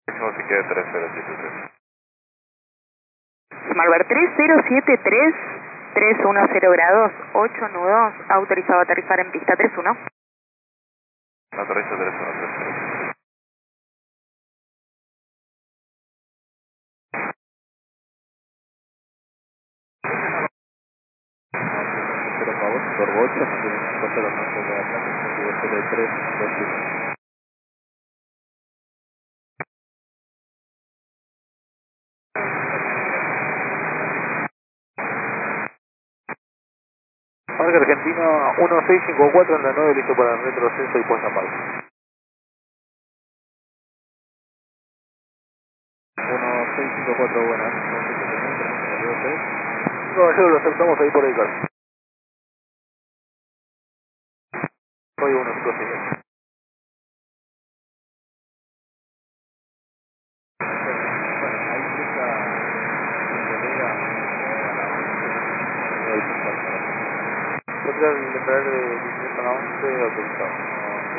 Si queda 3073. Smart 3073, 310 grados, 8 nudos, autorizado a aterrizar en pista 31. Aterriza 3133. Pero favor, Turbo 8, mantiene 50 norte de Atlántico, 03, 21. Parque Argentino 1654 en la 9, listo para el retroceso y puesta en marcha. 1654, buenas. No, lo aceptamos ahí por el carro. Soy 155. Entonces el entrar de 16 a la 11 autorizado.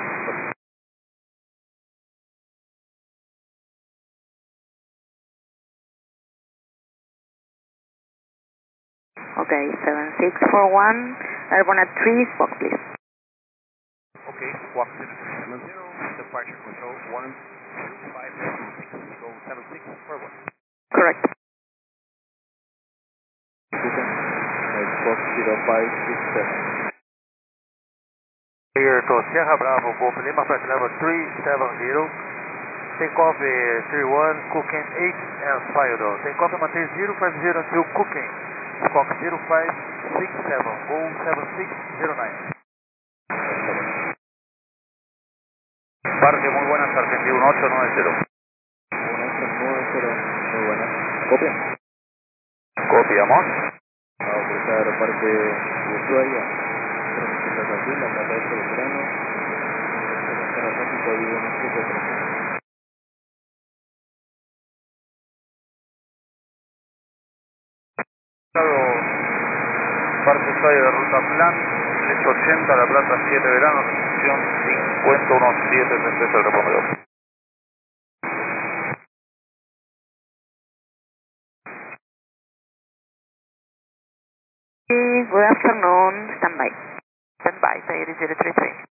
Okay, 7641, airborne at 3, Spock please. Okay, walk to 0, departure control 12526, go 76 forward. Correct. Fox 0567. Here to Sierra Bravo, Golf Lima, flight level 370, takeoff 31, cooking 8 and fired. Takeoff maintain 050 until cooking, Fox 0567, go 7609. Parque, muy buenas, Argentina 1890. 1890, muy buenas. ¿Copia? Copiamos. A autorizar Parque Ushuaia. Transmisión aquí, la plata de este verano. Para Atlántico, vivo en 733. Parque Ushuaia de ruta plan, 80 La Plata 7 verano, recepción 501733 el reponedor. Good afternoon, standby. Standby, 033.